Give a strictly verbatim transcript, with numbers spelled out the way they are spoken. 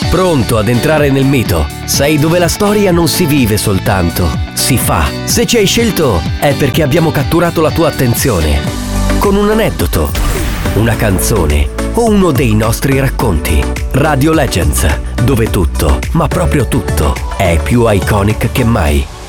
Pronto ad entrare nel mito? Sei dove la storia non si vive soltanto, si fa. Se ci hai scelto è perché abbiamo catturato la tua attenzione. Con un aneddoto, una canzone o uno dei nostri racconti. Radio Legends, dove tutto, ma proprio tutto, è più iconic che mai.